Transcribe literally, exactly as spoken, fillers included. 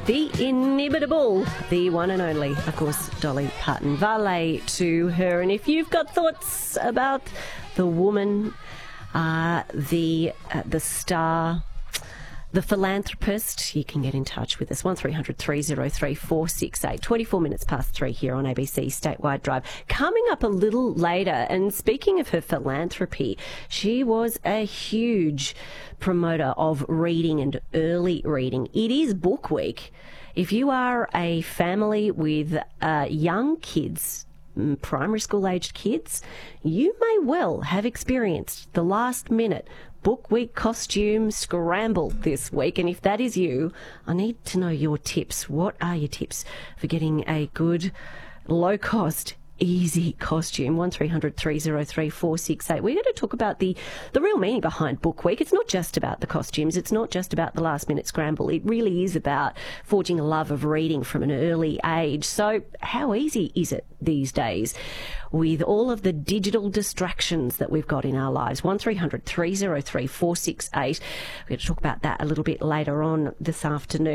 The inimitable, the one and only, of course, Dolly Parton. Valet to her. And if you've got thoughts about the woman, uh, the uh, the star, the philanthropist, you can get in touch with us. one three hundred three oh three four six eight. twenty-four minutes past three here on A B C Statewide Drive. Coming up a little later, and speaking of her philanthropy, she was a huge promoter of reading and early reading. It is Book Week. If you are a family with uh, young kids, primary school aged kids, you may well have experienced the last minute Book Week costume scramble this week. And if that is you, I need to know your tips. What are your tips for getting a good, low-cost, easy costume? one three hundred three oh three four six eight. We're going to talk about the, the real meaning behind Book Week. It's not just about the costumes. It's not just about the last-minute scramble. It really is about forging a love of reading from an early age. So how easy is it these days with all of the digital distractions that we've got in our lives? one three hundred three oh three four six eight. We're going to talk about that a little bit later on this afternoon.